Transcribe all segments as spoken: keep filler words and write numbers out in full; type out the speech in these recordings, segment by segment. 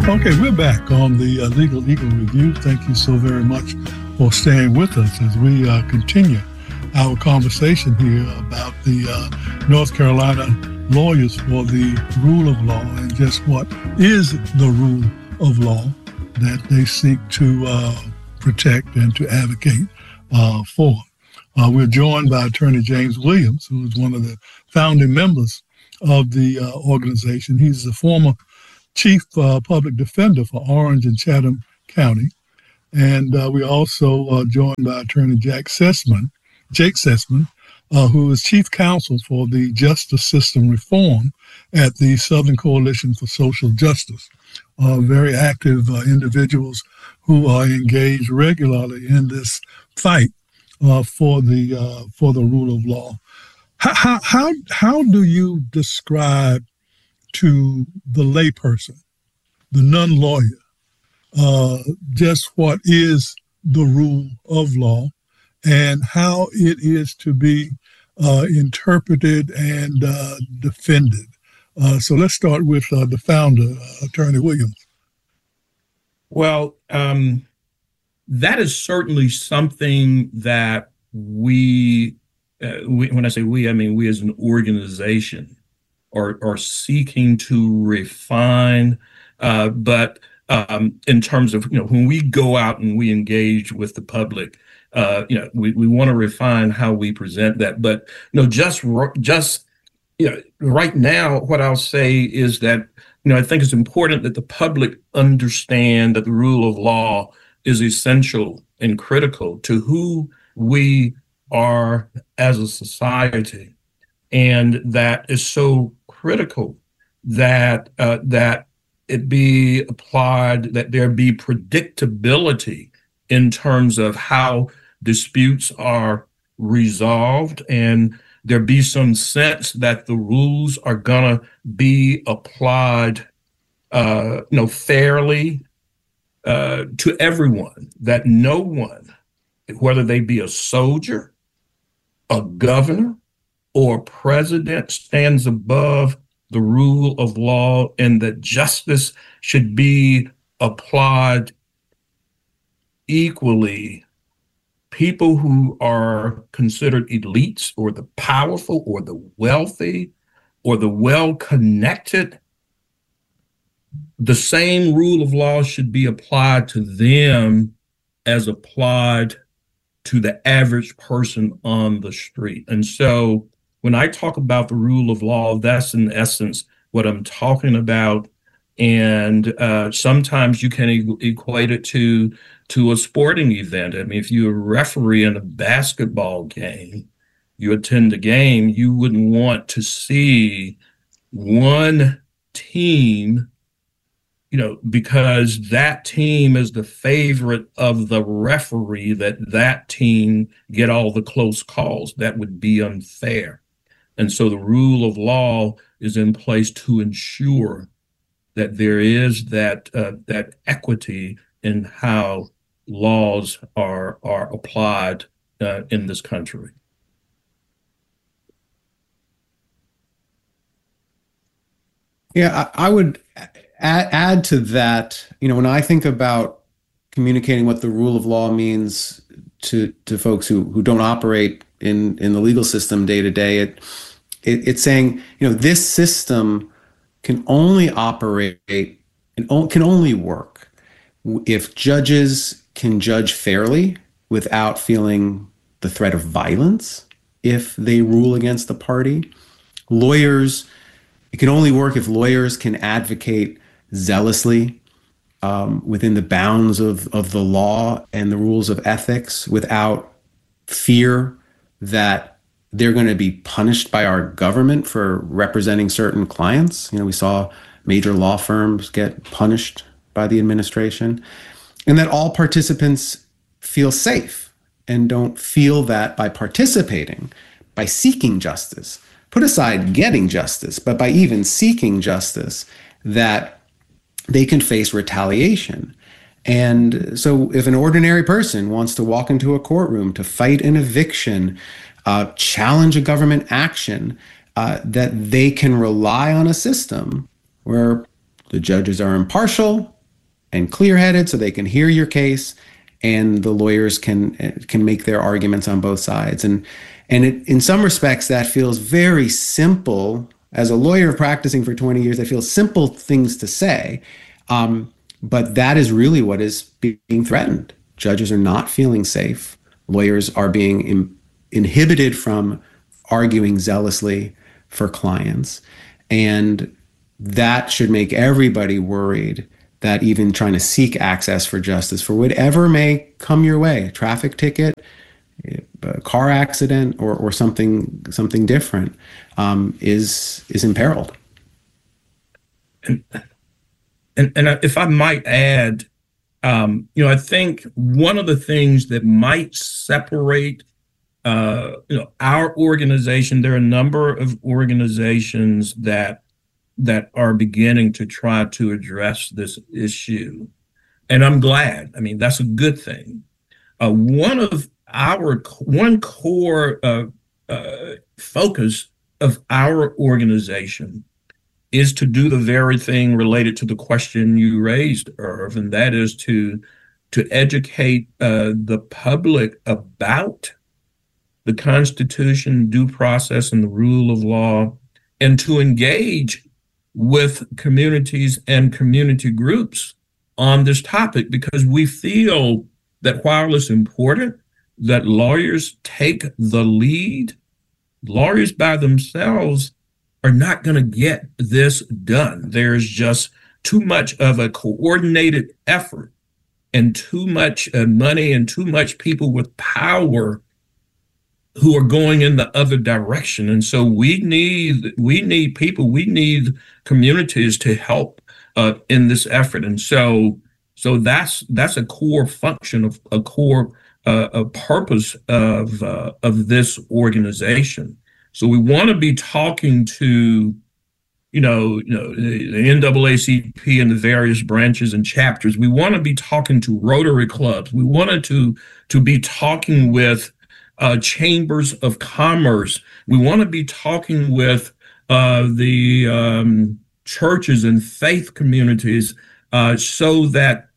Okay, we're back on the uh, Legal Eagle Review. Thank you so very much for staying with us as we uh, continue our conversation here about the uh, North Carolina Lawyers for the Rule of Law and just what is the rule of law that they seek to uh, protect and to advocate uh, for. Uh, we're joined by Attorney James Williams, who is one of the founding members of the uh, organization. He's the former Chief uh, Public Defender for Orange and Chatham County. And uh, we're also uh, joined by Attorney Jack Sessman, Jake Sessman, uh, who is Chief Counsel for the Justice System Reform at the Southern Coalition for Social Justice. Uh, very active uh, individuals who are engaged regularly in this fight uh, for the uh, for the rule of law. How, how, how, how do you describe to the layperson, the non-lawyer, uh, just what is the rule of law and how it is to be uh, interpreted and uh, defended? Uh, so let's start with uh, the founder, uh, Attorney Williams. Well, um, that is certainly something that we, uh, we, when I say we, I mean we as an organization, Are, are seeking to refine, uh, but um, in terms of, you know, when we go out and we engage with the public, uh, you know, we, we want to refine how we present that. But, you know, just, just, you know, right now, what I'll say is that, you know, I think it's important that the public understand that the rule of law is essential and critical to who we are as a society. And that is so critical that uh, that it be applied, that there be predictability in terms of how disputes are resolved, and there be some sense that the rules are gonna be applied, uh, you know, fairly uh, to everyone. That no one, whether they be a soldier, a governor, or president, stands above the rule of law, and that justice should be applied equally. People who are considered elites or the powerful or the wealthy or the well-connected, the same rule of law should be applied to them as applied to the average person on the street. And so when I talk about the rule of law, that's in essence what I'm talking about. And uh, sometimes you can e- equate it to, to a sporting event. I mean, if you're a referee in a basketball game, you attend the game, you wouldn't want to see one team, you know, because that team is the favorite of the referee, that that team get all the close calls. That would be unfair. And so the rule of law is in place to ensure that there is that uh, that equity in how laws are are applied uh, in this country. Yeah, I, I would add, add to that. You know, when I think about communicating what the rule of law means to to folks who who don't operate in in the legal system day to day, it, it it's saying, you know, this system can only operate and can only work if judges can judge fairly without feeling the threat of violence if they rule against the party. Lawyers, it can only work if lawyers can advocate zealously um, within the bounds of, of the law and the rules of ethics without fear that they're going to be punished by our government for representing certain clients. You know, we saw major law firms get punished by the administration, and that all participants feel safe and don't feel that by participating, by seeking justice, put aside getting justice, but by even seeking justice, that they can face retaliation. And so if an ordinary person wants to walk into a courtroom to fight an eviction, uh, challenge a government action, uh, that they can rely on a system where the judges are impartial and clear-headed so they can hear your case, and the lawyers can can make their arguments on both sides. And and it, in some respects, that feels very simple. As a lawyer practicing for twenty years, that feels simple things to say. Um, but that is really what is being threatened. Judges are not feeling safe. Lawyers are being in, inhibited from arguing zealously for clients. And that should make everybody worried that even trying to seek access for justice for whatever may come your way, a traffic ticket, a car accident, or or something something different, um, is is imperiled. And, and and if I might add, um, you know, I think one of the things that might separate, uh, you know, our organization. There are a number of organizations that that are beginning to try to address this issue, and I'm glad. I mean, that's a good thing. Uh, one of our one core uh, uh, focus of our organization is to do the very thing related to the question you raised, Irv, and that is to to educate uh, the public about the Constitution, due process, and the rule of law, and to engage with communities and community groups on this topic, because we feel that while it's important that lawyers take the lead, lawyers by themselves are not going to get this done. There's just too much of a coordinated effort and too much uh, money and too much people with power who are going in the other direction. And so we need we need people, we need communities to help uh, in this effort. And so so that's that's a core function of a core uh, a purpose of uh, of this organization. So we want to be talking to, you know, you know, the N double A C P and the various branches and chapters. We want to be talking to Rotary clubs. We wanted to to be talking with uh, chambers of commerce. We want to be talking with uh, the um, churches and faith communities, uh, so that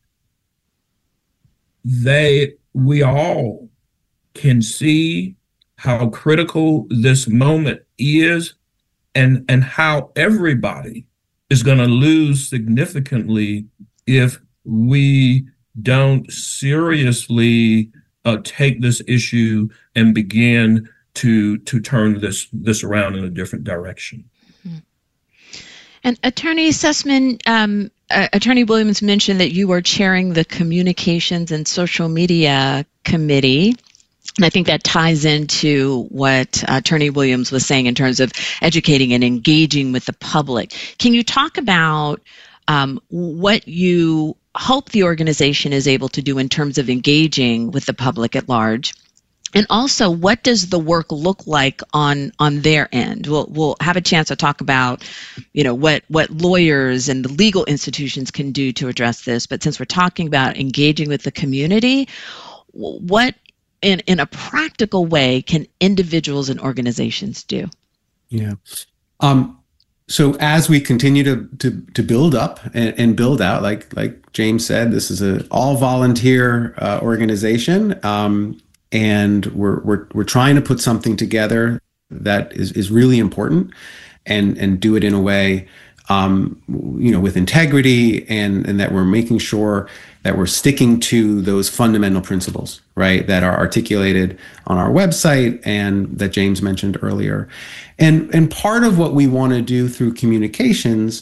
they we all can see how critical this moment is, and and how everybody is going to lose significantly if we don't seriously uh, take this issue and begin to to turn this this around in a different direction. Mm-hmm. And Attorney Sussman, um, uh, Attorney Williams mentioned that you are chairing the Communications and Social Media Committee. And I think that ties into what uh, Attorney Williams was saying in terms of educating and engaging with the public. Can you talk about um, what you hope the organization is able to do in terms of engaging with the public at large? And also, what does the work look like on on their end? We'll we'll have a chance to talk about, you know, what what lawyers and the legal institutions can do to address this. But since we're talking about engaging with the community, what in in a practical way can individuals and organizations do? Yeah. Um, so as we continue to to to build up and, and build out, like like James said, this is an all volunteer uh, organization. Um, And we're we're we're trying to put something together that is, is really important, and and do it in a way, um, you know, with integrity, and and that we're making sure that we're sticking to those fundamental principles, right, that are articulated on our website and that James mentioned earlier. And and part of what we want to do through communications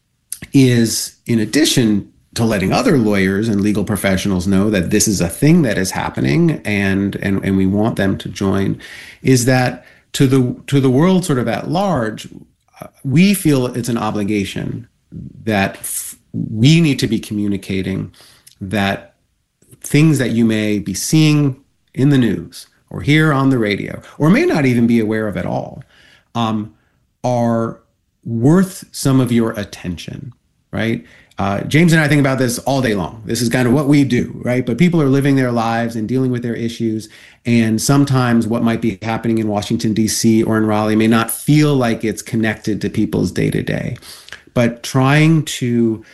is, in addition to letting other lawyers and legal professionals know that this is a thing that is happening, and and and we want them to join, is that to the to the world sort of at large, uh, we feel it's an obligation that f- we need to be communicating that things that you may be seeing in the news or hear on the radio, or may not even be aware of at all, um, are worth some of your attention, right? Uh, James and I think about this all day long. This is kind of what we do, right? But people are living their lives and dealing with their issues. And sometimes what might be happening in Washington, D C or in Raleigh may not feel like it's connected to people's day to day. But trying to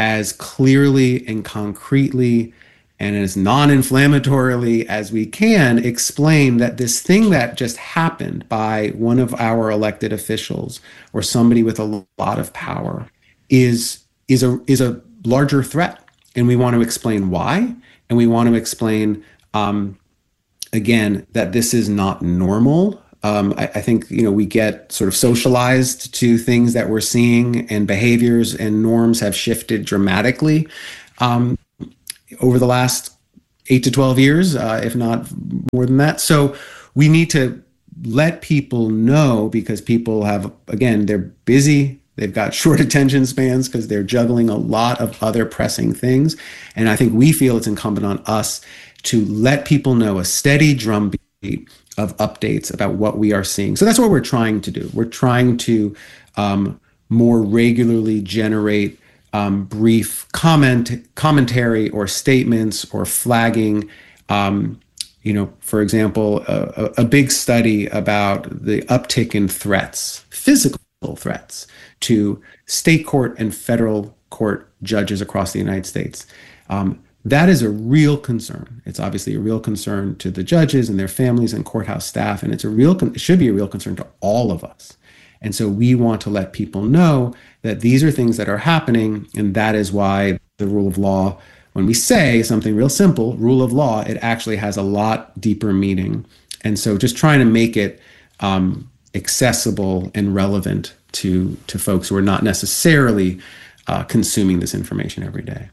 as clearly and concretely and as non-inflammatorily as we can explain that this thing that just happened by one of our elected officials or somebody with a lot of power is is a is a larger threat, and we want to explain why, and we want to explain um, again that this is not normal. Um, I, I think you know we get sort of socialized to things that we're seeing, and behaviors and norms have shifted dramatically um, over the last eight to twelve years, uh, if not more than that. So we need to let people know, because people have, again, they're busy. They've got short attention spans because they're juggling a lot of other pressing things. And I think we feel it's incumbent on us to let people know a steady drumbeat of updates about what we are seeing. So that's what we're trying to do. We're trying to um, more regularly generate um, brief comment, commentary or statements or flagging. Um, you know, for example, a, a big study about the uptick in threats, physical threats to state court and federal court judges across the United States. Um, that is a real concern. It's obviously a real concern to the judges and their families and courthouse staff, and it's a real, con- it should be a real concern to all of us. And so we want to let people know that these are things that are happening, and that is why the rule of law, when we say something real simple, rule of law, it actually has a lot deeper meaning. And so just trying to make it um, accessible and relevant to, to folks who are not necessarily uh, consuming this information every day.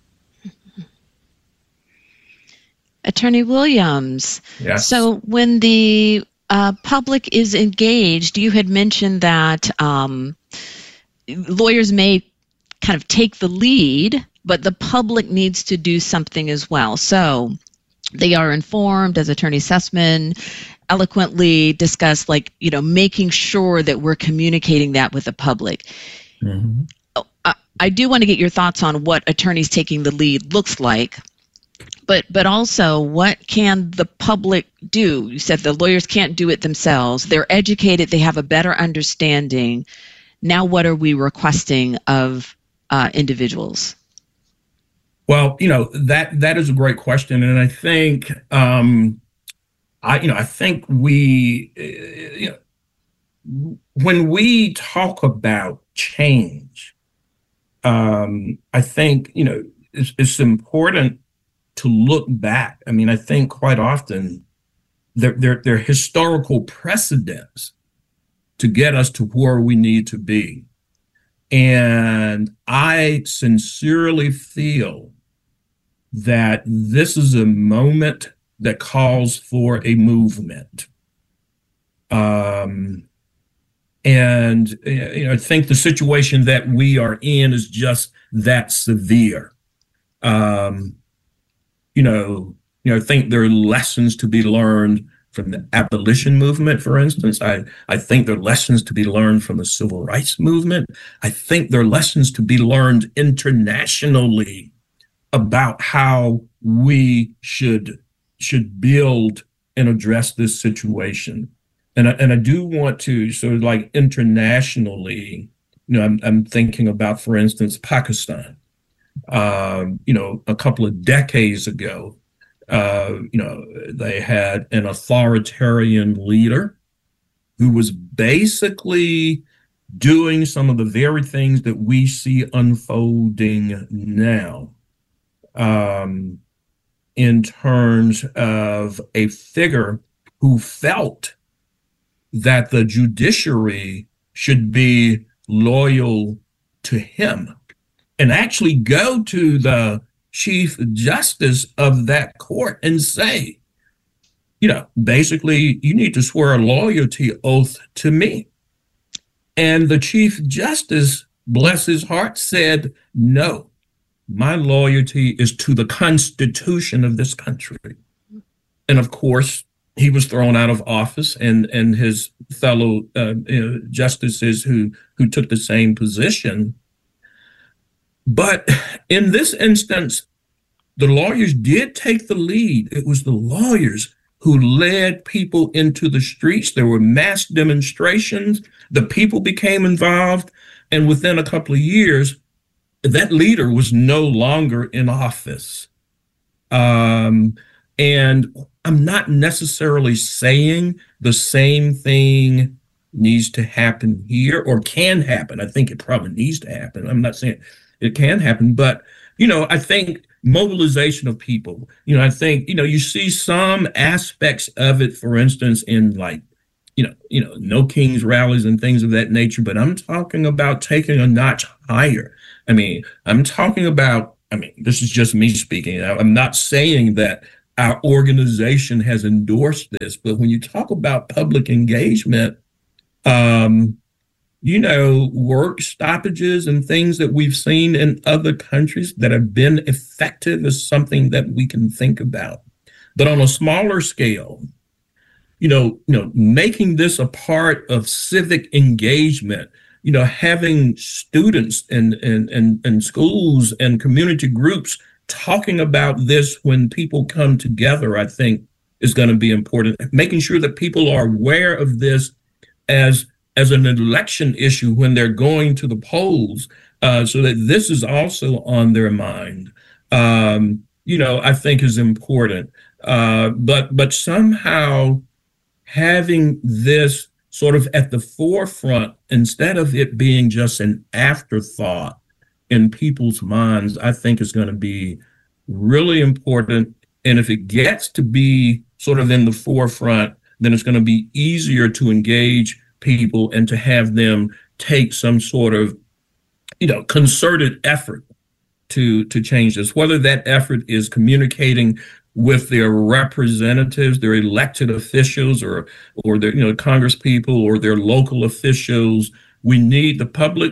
Attorney Williams, Yes. So when the uh, public is engaged, you had mentioned that um, lawyers may kind of take the lead, but the public needs to do something as well. So they are informed, as Attorney Sussman eloquently discussed, like, you know, making sure that we're communicating that with the public. Mm-hmm. I, I do want to get your thoughts on what attorneys taking the lead looks like. But but also, what can the public do? You said the lawyers can't do it themselves. They're educated. They have a better understanding. Now, what are we requesting of uh, individuals? Well, you know, that that is a great question, and I think um, I you know I think we uh, you know, when we talk about change, um, I think you know it's, it's important to look back. I mean, I think quite often there, there, there are historical precedents to get us to where we need to be. And I sincerely feel that this is a moment that calls for a movement. Um, and you know, I think the situation that we are in is just that severe. Um, You know, you know, I think there are lessons to be learned from the abolition movement, for instance. I, I think there are lessons to be learned from the civil rights movement. I think there are lessons to be learned internationally about how we should should build and address this situation. And I, and I do want to sort of like internationally, you know, I'm, I'm thinking about, for instance, Pakistan. Um, you know, a couple of decades ago, uh, you know, they had an authoritarian leader who was basically doing some of the very things that we see unfolding now, um, in terms of a figure who felt that the judiciary should be loyal to him, and actually go to the chief justice of that court and say, you know, basically, you need to swear a loyalty oath to me. And the chief justice, bless his heart, said, no, my loyalty is to the Constitution of this country. And of course, he was thrown out of office, and, and his fellow uh, you know, justices who, who took the same position. But in this instance, the lawyers did take the lead. It was the lawyers who led people into the streets. There were mass demonstrations. The people became involved. And within a couple of years, that leader was no longer in office. Um, and I'm not necessarily saying the same thing needs to happen here or can happen. I think it probably needs to happen. I'm not saying it can happen, but, you know, I think mobilization of people, you know, I think, you know, you see some aspects of it, for instance, in like, you know, you know, No Kings rallies and things of that nature, but I'm talking about taking a notch higher. I mean, I'm talking about, I mean, this is just me speaking. I'm not saying that our organization has endorsed this, but when you talk about public engagement, um, you know, work stoppages and things that we've seen in other countries that have been effective is something that we can think about. But on a smaller scale, you know, you know, making this a part of civic engagement, you know, having students and and and, and schools and community groups talking about this when people come together, I think is going to be important. Making sure that people are aware of this as as an election issue when they're going to the polls, uh, so that this is also on their mind, um, you know, I think is important. Uh, but but somehow having this sort of at the forefront instead of it being just an afterthought in people's minds, I think is going to be really important. And if it gets to be sort of in the forefront, then it's going to be easier to engage people and to have them take some sort of, you know, concerted effort to to change this, whether that effort is communicating with their representatives, their elected officials, or or their, you know, Congress people or their local officials. We need, the public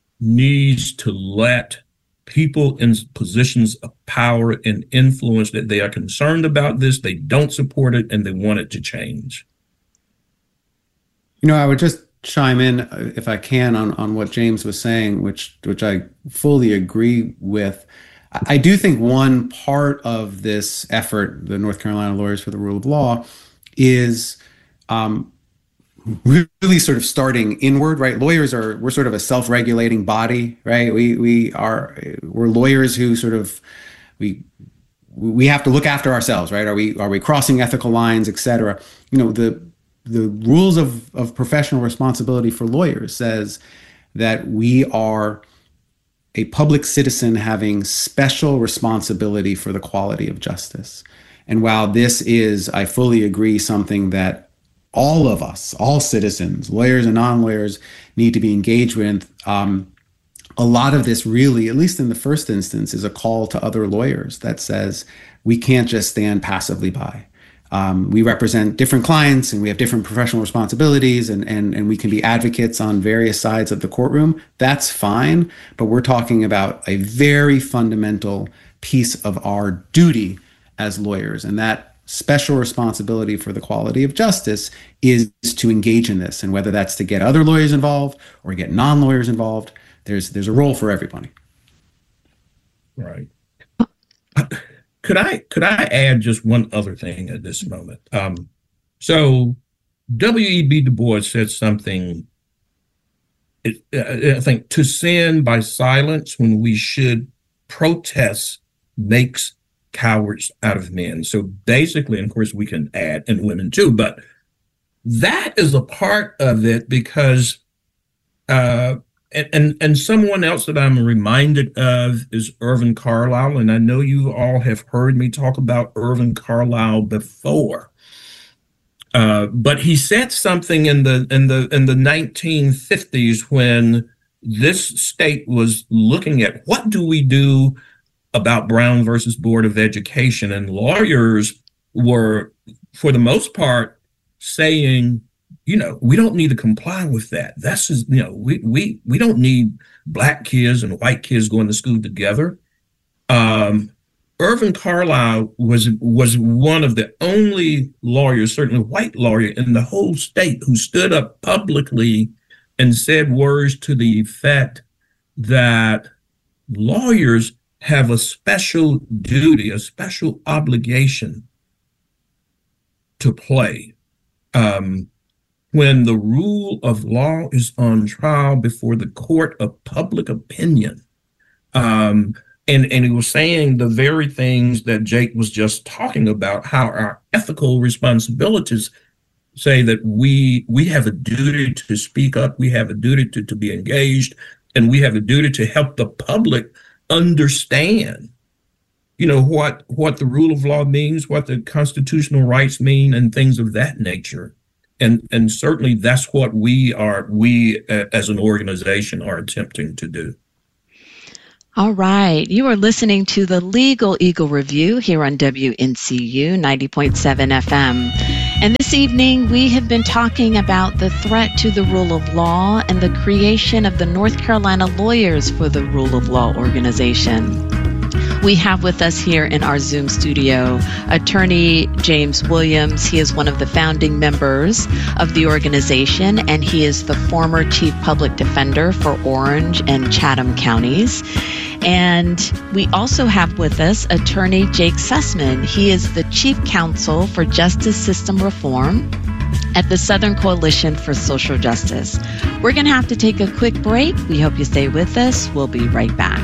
needs to let people in positions of power and influence that they are concerned about this, they don't support it, and they want it to change. You know, I would just chime in, if I can, on, on what James was saying, which which I fully agree with. I do think one part of this effort, the North Carolina Lawyers for the Rule of Law, is um, really sort of starting inward, right? Lawyers are, we're sort of a self-regulating body, right? We we are, we're lawyers who sort of, we we have to look after ourselves, right? Are we are we crossing ethical lines, et cetera? You know, the the rules of, of professional responsibility for lawyers says that we are a public citizen having special responsibility for the quality of justice. And while this is, I fully agree, something that all of us, all citizens, lawyers and non-lawyers, need to be engaged with, um, a lot of this really, at least in the first instance, is a call to other lawyers that says we can't just stand passively by. Um, we represent different clients and we have different professional responsibilities, and, and, and we can be advocates on various sides of the courtroom. That's fine, but we're talking about a very fundamental piece of our duty as lawyers, and that special responsibility for the quality of justice is to engage in this. And whether that's to get other lawyers involved or get non-lawyers involved, there's there's a role for everybody. Right. Could I could I add just one other thing at this moment? Um, so W E B Du Bois said something, it, uh, I think, to sin by silence when we should protest makes cowards out of men. So basically, and of course we can add, and women too, but that is a part of it because uh, And, and and someone else that I'm reminded of is Irvin Carlisle, and I know you all have heard me talk about Irvin Carlisle before. Uh, but he said something in the in the in the nineteen fifties when this state was looking at what do we do about Brown versus Board of Education, and lawyers were, for the most part, saying, you know, we don't need to comply with that. That's just, you know, we we we don't need black kids and white kids going to school together. Um, Irvin Carlisle was was one of the only lawyers, certainly white lawyer in the whole state, who stood up publicly and said words to the effect that lawyers have a special duty, a special obligation to play. Um, when the rule of law is on trial before the court of public opinion, Um, and, and he was saying the very things that Jake was just talking about, how our ethical responsibilities say that we we have a duty to speak up, we have a duty to, to be engaged, and we have a duty to help the public understand, you know, what what the rule of law means, what the constitutional rights mean, and things of that nature. And and certainly that's what we are, we uh, as an organization are attempting to do. All right. You are listening to the Legal Eagle Review here on W N C U ninety point seven F M. And this evening, we have been talking about the threat to the rule of law and the creation of the North Carolina Lawyers for the Rule of Law organization. We have with us here in our Zoom studio attorney James Williams. He is one of the founding members of the organization, and he is the former chief public defender for Orange and Chatham counties. And we also have with us attorney Jake Sussman. He is the chief counsel for Justice System Reform at the Southern Coalition for Social Justice. We're going to have to take a quick break. We hope you stay with us. We'll be right back.